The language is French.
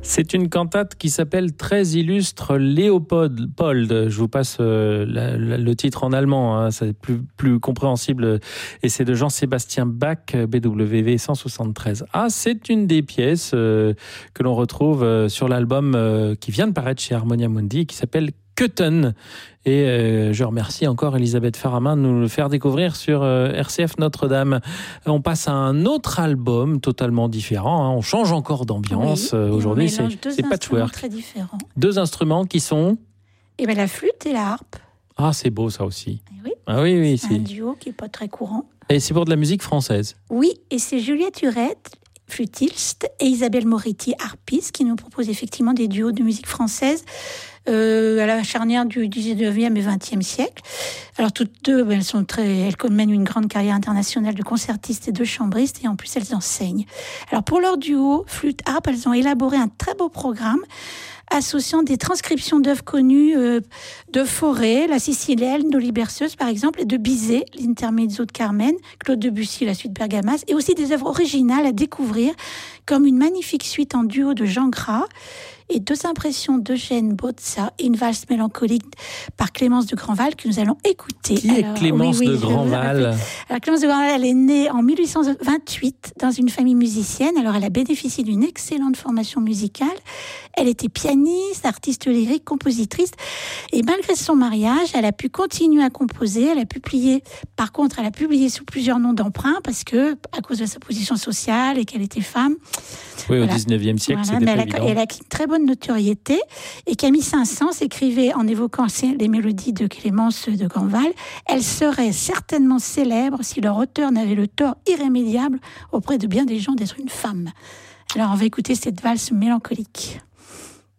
C'est une cantate qui s'appelle Très illustre Léopold. Je vous passe le titre en allemand, hein, c'est plus compréhensible. Et c'est de Jean-Sébastien Bach, BWV 173. Ah, c'est une des pièces que l'on retrouve sur l'album qui vient de paraître chez Harmonia Mundi, qui s'appelle Köthen. Et je remercie encore Elisabeth Faramin de nous le faire découvrir sur RCF Notre-Dame. On passe à un autre album totalement différent, hein. On change encore d'ambiance. Oui, aujourd'hui, c'est Patchwork. Très différents. Deux instruments qui sont la flûte et la harpe. Ah, c'est beau ça aussi. Oui. Ah oui, c'est un duo qui n'est pas très courant. Et c'est pour de la musique française. Oui, et c'est Juliette Hurette, flûtiste, et Isabelle Moretti, harpiste, qui nous proposent effectivement des duos de musique française à la charnière du 19e et 20e siècle. Alors toutes deux, elles mènent une grande carrière internationale de concertistes et de chambristes, et en plus elles enseignent. Alors pour leur duo flûte-harpe, elles ont élaboré un très beau programme associant des transcriptions d'œuvres connues de Fauré, la Sicilienne, Noli Berceuse par exemple, et de Bizet, l'Intermezzo de Carmen, Claude Debussy, la suite Bergamas, et aussi des œuvres originales à découvrir, comme une magnifique suite en duo de Jean Gras, et deux impressions d'Eugène Bozza et une valse mélancolique par Clémence de Grandval que nous allons écouter. Qui est Clémence de Grandval ? Alors Clémence de Grandval, elle est née en 1828 dans une famille musicienne. Alors elle a bénéficié d'une excellente formation musicale. Elle était pianiste, artiste lyrique, compositrice. Et malgré son mariage, elle a pu continuer à composer. Elle a publié sous plusieurs noms d'emprunt parce que, à cause de sa position sociale et qu'elle était femme. Oui, au 19e siècle, c'était pas évident. Elle a une très bonne notoriété. Et Camille Saint-Saëns écrivait, en évoquant les mélodies de Clémence de Grandval, elles seraient certainement célèbres si leur auteur n'avait le tort irrémédiable auprès de bien des gens d'être une femme. Alors on va écouter cette valse mélancolique.